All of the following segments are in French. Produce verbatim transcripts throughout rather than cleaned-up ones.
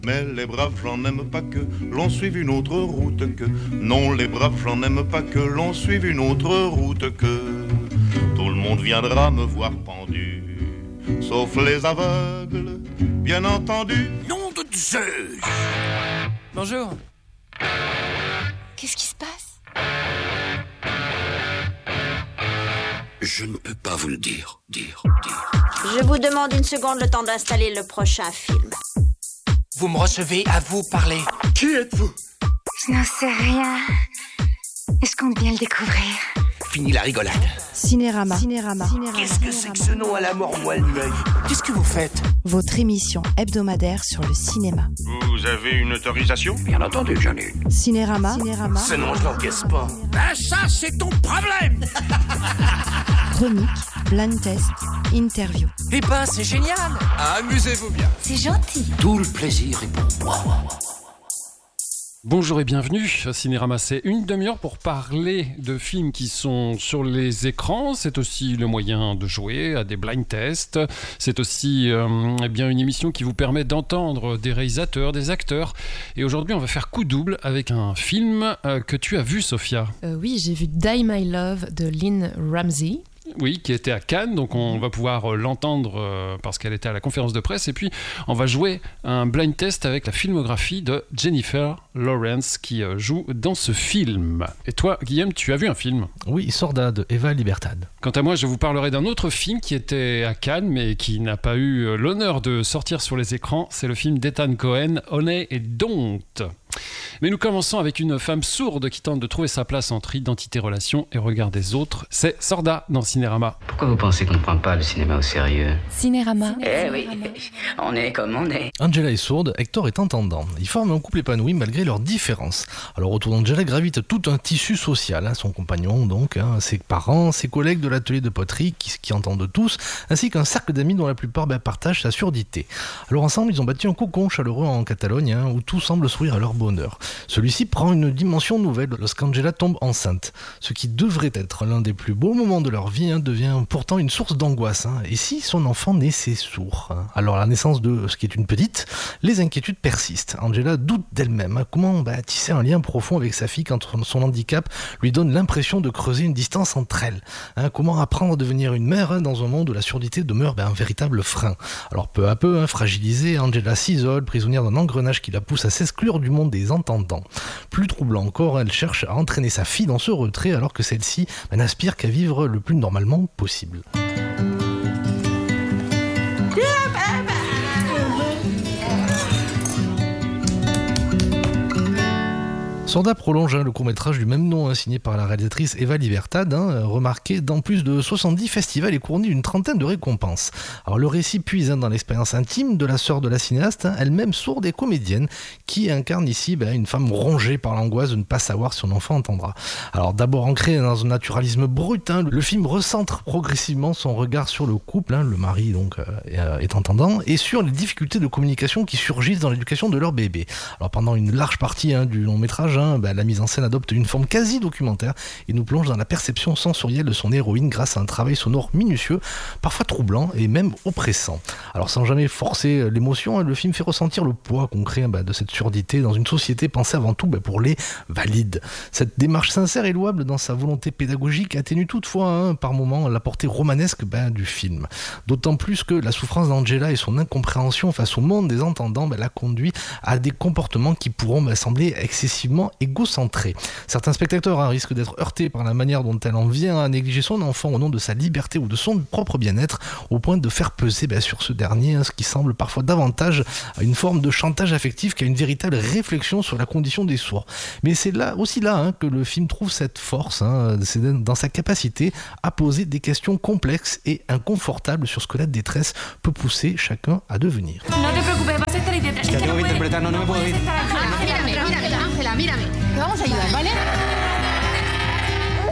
Mais les braves j'en aime pas que l'on suive une autre route que. Non, les braves j'en aime pas que l'on suive une autre route que. Tout le monde viendra me voir pendu, sauf les aveugles, bien entendu. Nom de Zeus! Bonjour. Qu'est-ce qui se passe? Je ne peux pas vous le dire, dire, dire. Je vous demande une seconde le temps d'installer le prochain film. Vous me recevez, à vous parler. Qui êtes-vous? Je n'en sais rien. Et je compte bien le découvrir. Fini la rigolade. Cinérama. Cinérama. Qu'est-ce que c'est que ce nom à la mort moelle l'œil? Qu'est-ce que vous faites? Votre émission hebdomadaire sur le cinéma. Vous avez une autorisation? Bien entendu que j'en ai une. Cinérama. Cinérama. Ce nom, je l'encaisse pas. Ben ça, c'est ton problème! Chronique, blind test, interview. Eh ben, c'est génial! Amusez-vous bien. C'est gentil. Tout le plaisir est pour moi. Bonjour et bienvenue, Cinérama, c'est une demi-heure pour parler de films qui sont sur les écrans. C'est aussi le moyen de jouer à des blind tests. C'est aussi euh, eh bien une émission qui vous permet d'entendre des réalisateurs, des acteurs. Et aujourd'hui, on va faire coup double avec un film euh, que tu as vu, Sophia. Euh, oui, j'ai vu Die My Love de Lynn Ramsey. Oui, qui était à Cannes, donc on va pouvoir l'entendre euh, parce qu'elle était à la conférence de presse. Et puis, on va jouer un blind test avec la filmographie de Jennifer Lawrence qui euh, joue dans ce film. Et toi, Guillaume, tu as vu un film ? Oui, Sorda de Eva Libertad. Quant à moi, je vous parlerai d'un autre film qui était à Cannes, mais qui n'a pas eu l'honneur de sortir sur les écrans. C'est le film d'Ethan Cohen, Honey et Don't. Mais nous commençons avec une femme sourde qui tente de trouver sa place entre identité, relation et regard des autres. C'est Sorda dans Cinérama. Pourquoi vous pensez qu'on ne prend pas le cinéma au sérieux ? Cinérama. Eh oui, on est comme on est. Angela est sourde, Hector est entendant. Ils forment un couple épanoui malgré leurs différences. Alors autour d'Angela gravite tout un tissu social, hein, son compagnon donc, hein, ses parents, ses collègues de l'atelier de poterie qui, qui entendent tous, ainsi qu'un cercle d'amis dont la plupart ben, partagent sa surdité. Alors ensemble, ils ont bâti un cocon chaleureux en Catalogne, hein, où tout semble sourire à leur bonheur. Celui-ci prend une dimension nouvelle lorsqu'Angela tombe enceinte. Ce qui devrait être l'un des plus beaux moments de leur vie hein, devient pourtant une source d'angoisse. Hein. Et si son enfant naissait sourd hein. Alors à la naissance de ce qui est une petite, les inquiétudes persistent. Angela doute d'elle-même. Hein. Comment bah, tisser un lien profond avec sa fille quand son handicap lui donne l'impression de creuser une distance entre elles hein. Comment apprendre à devenir une mère hein, dans un monde où la surdité demeure bah, un véritable frein. Alors peu à peu, hein, fragilisée, Angela s'isole, prisonnière d'un engrenage qui la pousse à s'exclure du monde des entendants. Plus troublant encore, elle cherche à entraîner sa fille dans ce retrait alors que celle-ci bah, n'aspire qu'à vivre le plus normalement possible. Sorda prolonge hein, le court-métrage du même nom, hein, signé par la réalisatrice Eva Libertad, hein, remarqué dans plus de soixante-dix festivals et couronné d'une trentaine de récompenses. Alors le récit puise hein, dans l'expérience intime de la sœur de la cinéaste, hein, elle-même sourde et comédienne, qui incarne ici ben, une femme rongée par l'angoisse de ne pas savoir si son enfant entendra. Alors d'abord ancré dans un naturalisme brut, hein, le film recentre progressivement son regard sur le couple, hein, le mari donc euh, est entendant, et sur les difficultés de communication qui surgissent dans l'éducation de leur bébé. Alors pendant une large partie hein, du long métrage, Ben, la mise en scène adopte une forme quasi documentaire et nous plonge dans la perception sensorielle de son héroïne grâce à un travail sonore minutieux, parfois troublant et même oppressant. Alors sans jamais forcer l'émotion, le film fait ressentir le poids concret ben, de cette surdité dans une société pensée avant tout ben, pour les valides. Cette démarche sincère et louable dans sa volonté pédagogique atténue toutefois hein, par moments la portée romanesque ben, du film. D'autant plus que la souffrance d'Angela et son incompréhension face au monde des entendants ben, la conduit à des comportements qui pourront ben, sembler excessivement égocentré. Certains spectateurs hein, risquent d'être heurtés par la manière dont elle en vient à négliger son enfant au nom de sa liberté ou de son propre bien-être, au point de faire peser ben, sur ce dernier hein, ce qui semble parfois davantage à une forme de chantage affectif qu'à une véritable réflexion sur la condition des sourds. Mais c'est là aussi là hein, que le film trouve cette force, hein, c'est dans sa capacité à poser des questions complexes et inconfortables sur ce que la détresse peut pousser chacun à devenir. No te preocupes, vas a estar idiota. Es que no puedes interpretar, no, no me puedo ir. Mírame, mírame, Ángela, mírame. Te vamos a ayudar, ¿vale?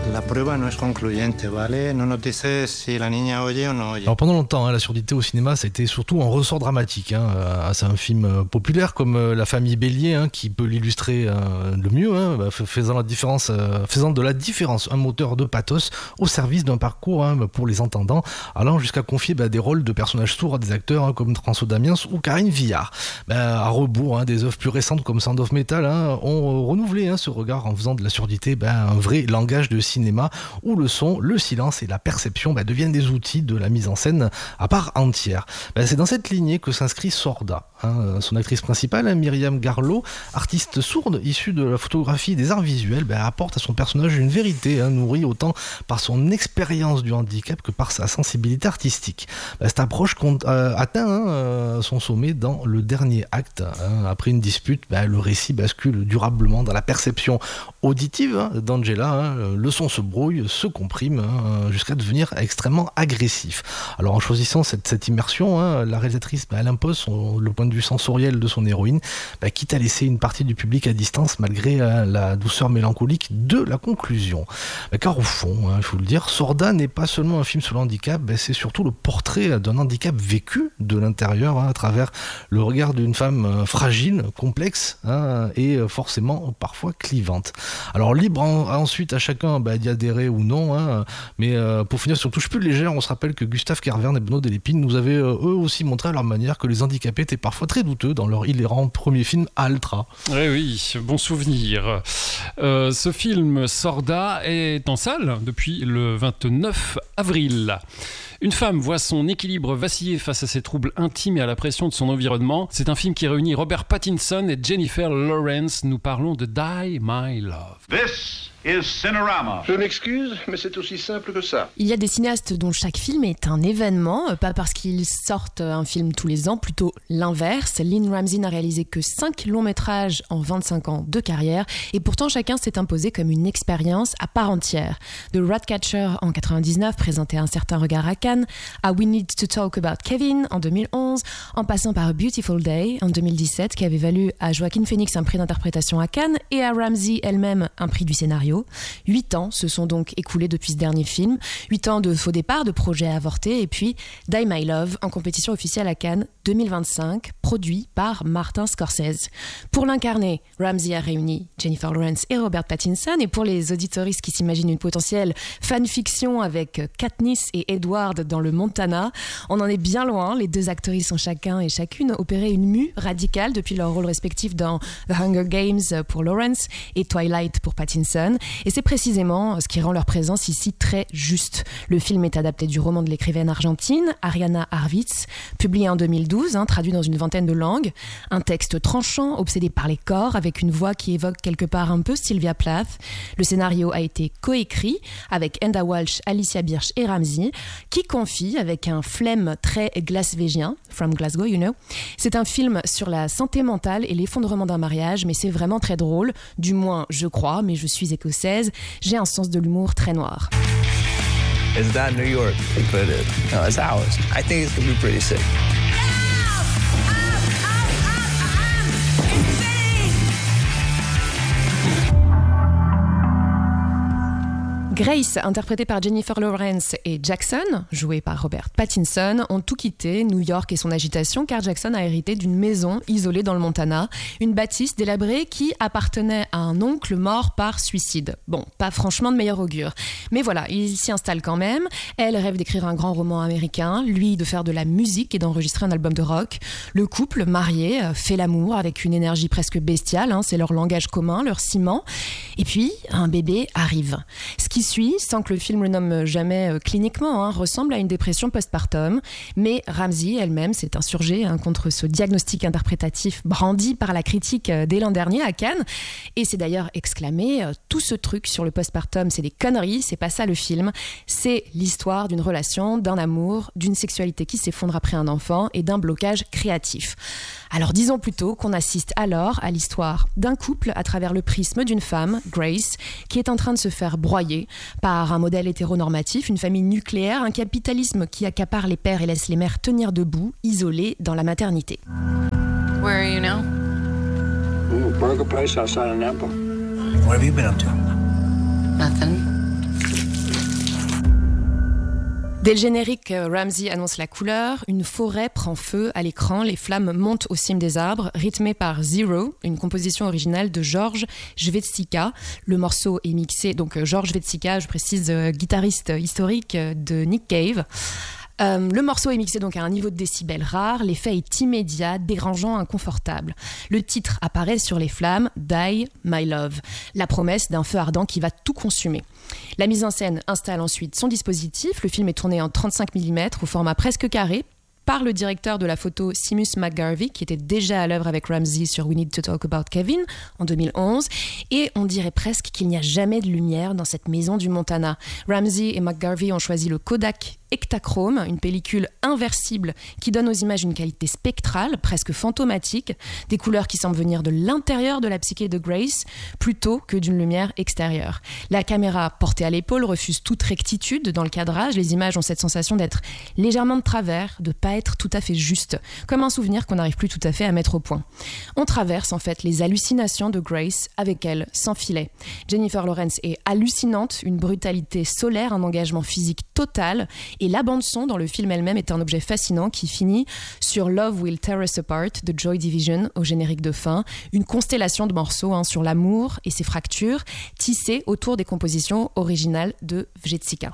La prueba no es concluyente, ¿vale? No nos dice si la niña oye o no oye. Alors pendant longtemps, hein, la surdité au cinéma, ça a été surtout un ressort dramatique. Hein. Euh, c'est un film euh, populaire comme euh, La famille Bélier, hein, qui peut l'illustrer euh, le mieux, hein, bah, faisant, la différence, euh, faisant de la différence un moteur de pathos au service d'un parcours hein, pour les entendants, allant jusqu'à confier bah, des rôles de personnages sourds à des acteurs hein, comme François Damiens ou Karine Viard. Bah, à rebours, hein, des œuvres plus récentes comme Sound of Metal hein, ont euh, renouvelé hein, ce regard en faisant de la surdité bah, un vrai langage de cinéma où le son, le silence et la perception bah, deviennent des outils de la mise en scène à part entière. Bah, c'est dans cette lignée que s'inscrit Sorda. Hein. Son actrice principale, hein, Myriam Garlow, artiste sourde issue de la photographie et des arts visuels, bah, apporte à son personnage une vérité hein, nourrie autant par son expérience du handicap que par sa sensibilité artistique. Bah, cette approche compte, euh, atteint hein, son sommet dans le dernier acte. Hein. Après une dispute, bah, le récit bascule durablement dans la perception auditive hein, d'Angela. Hein. Le son se brouille, se comprime hein, jusqu'à devenir extrêmement agressif. Alors en choisissant cette, cette immersion, hein, la réalisatrice bah, elle impose son, le point de vue sensoriel de son héroïne, bah, quitte à laisser une partie du public à distance malgré hein, la douceur mélancolique de la conclusion. Bah, car au fond, il hein, faut le dire, Sorda n'est pas seulement un film sur le handicap, bah, c'est surtout le portrait d'un handicap vécu de l'intérieur hein, à travers le regard d'une femme euh, fragile, complexe hein, et euh, forcément parfois clivante. Alors libre en, ensuite à chacun bah, d'y adhérer ou non, hein, mais euh, pour finir sur touche plus légère, on se rappelle que Gustave Kervern et Benoît Delépine nous avaient euh, eux aussi montré à leur manière que les handicapés étaient parfois très douteux dans leur hilarant premier film Altra. Oui, oui, bon souvenir. Euh, ce film Sorda est en salle depuis le vingt-neuf avril. Une femme voit son équilibre vaciller face à ses troubles intimes et à la pression de son environnement. C'est un film qui réunit Robert Pattinson et Jennifer Lawrence. Nous parlons de Die My Love. This is Cinerama. Je m'excuse, mais c'est aussi simple que ça. Il y a des cinéastes dont chaque film est un événement, pas parce qu'ils sortent un film tous les ans, plutôt l'inverse. Lynn Ramsey n'a réalisé que cinq longs métrages en vingt-cinq ans de carrière, et pourtant chacun s'est imposé comme une expérience à part entière. De Ratcatcher en quatre-vingt-dix-neuf, présenté Un certain regard à Cannes, à We Need to Talk About Kevin en deux mille onze, en passant par Beautiful Day en deux mille dix-sept, qui avait valu à Joaquin Phoenix un prix d'interprétation à Cannes et à Ramsey elle-même un prix du scénario. Huit ans se sont donc écoulés depuis ce dernier film. Huit ans de faux départ, de projets avortés, et puis Die My Love en compétition officielle à Cannes deux mille vingt-cinq, produit par Martin Scorsese. Pour l'incarner, Ramsey a réuni Jennifer Lawrence et Robert Pattinson, et pour les auditoristes qui s'imaginent une potentielle fanfiction avec Katniss et Edward dans le Montana, on en est bien loin. Les deux actrices ont chacun et chacune opéré une mue radicale depuis leurs rôles respectifs dans The Hunger Games pour Lawrence et Twilight pour Pattinson. Et c'est précisément ce qui rend leur présence ici très juste. Le film est adapté du roman de l'écrivaine argentine Ariana Harvitz, publié en deux mille douze, hein, traduit dans une vingtaine de langues. Un texte tranchant, obsédé par les corps, avec une voix qui évoque quelque part un peu Sylvia Plath. Le scénario a été coécrit avec Enda Walsh, Alicia Birch et Ramsey, qui confie avec un phlegme très glasvégien, from Glasgow, you know. C'est un film sur la santé mentale et l'effondrement d'un mariage, mais c'est vraiment très drôle, du moins je crois, mais je suis écossaise, j'ai un sens de l'humour très noir. It's not New York, but it, no, it's ours. I think it's gonna be pretty sick. Grace, interprétée par Jennifer Lawrence, et Jackson, joué par Robert Pattinson, ont tout quitté, New York et son agitation, car Jackson a hérité d'une maison isolée dans le Montana, une bâtisse délabrée qui appartenait à un oncle mort par suicide. Bon, pas franchement de meilleur augure. Mais voilà, il s'y installe quand même. Elle rêve d'écrire un grand roman américain, lui de faire de la musique et d'enregistrer un album de rock. Le couple, marié, fait l'amour avec une énergie presque bestiale, hein, c'est leur langage commun, leur ciment. Et puis, un bébé arrive. Ce qui suit, sans que le film le nomme jamais euh, cliniquement, hein, ressemble à une dépression postpartum. Mais Ramsey elle-même s'est insurgée hein, contre ce diagnostic interprétatif brandi par la critique euh, dès l'an dernier à Cannes. Et c'est d'ailleurs exclamé euh, tout ce truc sur le postpartum, c'est des conneries, c'est pas ça le film. C'est l'histoire d'une relation, d'un amour, d'une sexualité qui s'effondre après un enfant et d'un blocage créatif. Alors disons plutôt qu'on assiste alors à l'histoire d'un couple à travers le prisme d'une femme, Grace, qui est en train de se faire broyer par un modèle hétéronormatif, une famille nucléaire, un capitalisme qui accapare les pères et laisse les mères tenir debout, isolées dans la maternité. Where are you now? Ooh, burger place outside of Napa. What have you been up to? Nothing. Dès le générique, Ramsey annonce la couleur. Une forêt prend feu à l'écran. Les flammes montent au cime des arbres, rythmées par Zero, une composition originale de George Jwecka. Le morceau est mixé, donc George Jwecka, je précise, euh, guitariste historique de Nick Cave. Euh, le morceau est mixé donc à un niveau de décibels rare, l'effet est immédiat, dérangeant, inconfortable. Le titre apparaît sur les flammes, Die, My Love, la promesse d'un feu ardent qui va tout consumer. La mise en scène installe ensuite son dispositif, le film est tourné en trente-cinq millimètres au format presque carré, par le directeur de la photo Seamus McGarvey, qui était déjà à l'œuvre avec Ramsey sur We Need to Talk About Kevin en deux mille onze. Et on dirait presque qu'il n'y a jamais de lumière dans cette maison du Montana. Ramsey et McGarvey ont choisi le Kodak Ektachrome, une pellicule inversible qui donne aux images une qualité spectrale, presque fantomatique, des couleurs qui semblent venir de l'intérieur de la psyché de Grace, plutôt que d'une lumière extérieure. La caméra portée à l'épaule refuse toute rectitude dans le cadrage, les images ont cette sensation d'être légèrement de travers, de ne pas être tout à fait juste, comme un souvenir qu'on n'arrive plus tout à fait à mettre au point. On traverse en fait les hallucinations de Grace avec elle, sans filet. Jennifer Lawrence est hallucinante, une brutalité solaire, un engagement physique total. Et la bande-son dans le film elle-même est un objet fascinant qui finit sur Love Will Tear Us Apart de Joy Division au générique de fin. Une constellation de morceaux hein, sur l'amour et ses fractures, tissés autour des compositions originales de Jwecka.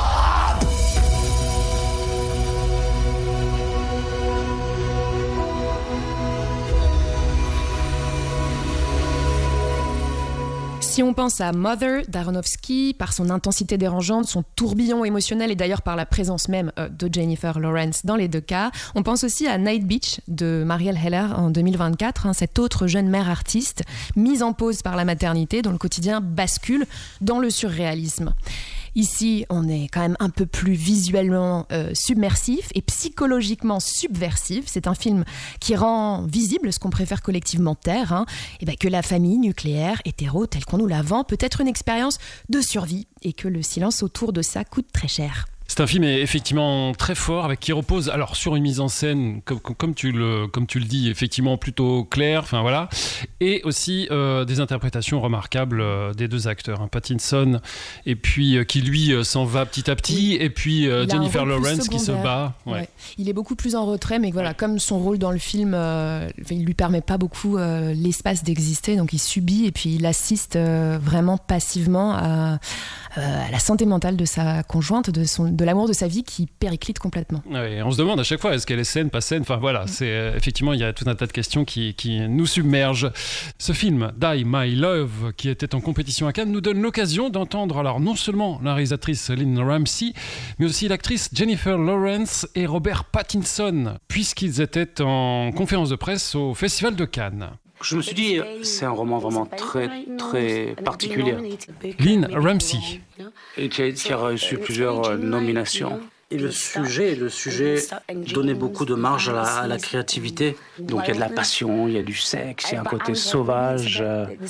Si on pense à Mother d'Aronofsky, par son intensité dérangeante, son tourbillon émotionnel et d'ailleurs par la présence même de Jennifer Lawrence dans les deux cas, on pense aussi à Night Beach de Marielle Heller en deux mille vingt-quatre, hein, cette autre jeune mère artiste mise en pause par la maternité dont le quotidien bascule dans le surréalisme. Ici, on est quand même un peu plus visuellement euh, submersif et psychologiquement subversif. C'est un film qui rend visible ce qu'on préfère collectivement taire, hein, et ben que la famille nucléaire, hétéro, telle qu'on nous la vend, peut être une expérience de survie et que le silence autour de ça coûte très cher. C'est un film effectivement très fort, avec qui repose alors sur une mise en scène comme, comme, tu, le, comme tu le dis, effectivement plutôt claire, enfin voilà, et aussi euh, des interprétations remarquables euh, des deux acteurs, hein, Pattinson et puis euh, qui lui euh, s'en va petit à petit, et puis euh, Jennifer Lawrence qui se bat. Ouais. Ouais. Il est beaucoup plus en retrait, mais voilà, comme son rôle dans le film, euh, il lui permet pas beaucoup euh, l'espace d'exister, donc il subit et puis il assiste euh, vraiment passivement à, euh, à la santé mentale de sa conjointe, de son de l'amour de sa vie qui périclite complètement. Ouais, on se demande à chaque fois, est-ce qu'elle est saine, pas saine, enfin voilà, c'est, euh, effectivement il y a tout un tas de questions qui, qui nous submergent. Ce film, Die My Love, qui était en compétition à Cannes, nous donne l'occasion d'entendre alors non seulement la réalisatrice Lynn Ramsey, mais aussi l'actrice Jennifer Lawrence et Robert Pattinson, puisqu'ils étaient en conférence de presse au Festival de Cannes. Je me suis dit, c'est un roman vraiment très, très particulier. Lynn Ramsey. Et qui a, qui a reçu plusieurs nominations. Et le sujet, le sujet donnait beaucoup de marge à la, à la créativité. Donc il y a de la passion, il y a du sexe, il y a un côté sauvage.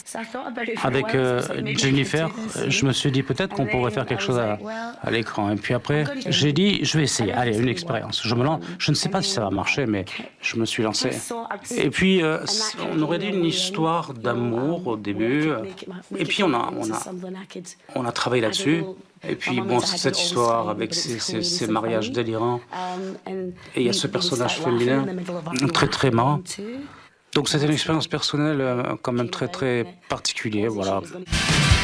Avec euh, Jennifer, je me suis dit peut-être qu'on pourrait faire quelque chose à, à l'écran. Et puis après, j'ai dit, je vais essayer. Allez, une expérience. Je me lance. Je ne sais pas si ça va marcher, mais je me suis lancé. Et puis, euh, on aurait dit une histoire d'amour au début. Et puis on a, on a, on a travaillé là-dessus. Et puis, bon, cette histoire avec ces, ces, ces mariages délirants. Et il y a ce personnage féminin très, très marrant. Donc, c'était une expérience personnelle quand même très, très particulière, voilà.